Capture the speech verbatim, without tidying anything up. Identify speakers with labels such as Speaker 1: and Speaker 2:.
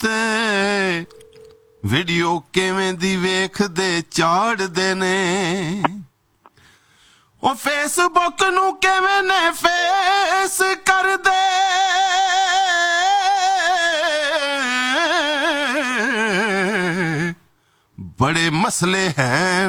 Speaker 1: ਤੇ ਵੀਡੀਓ ਕਿਵੇਂ ਦੀ ਵੇਖਦੇ ਚਾੜਦੇ ਨੇ ਉਹ ਫੇਸਬੁੱਕ ਨੂੰ ਕਿਵੇਂ ਨੇ ਫੇਸ ਕਰਦੇ ਬੜੇ ਮਸਲੇ ਹੈ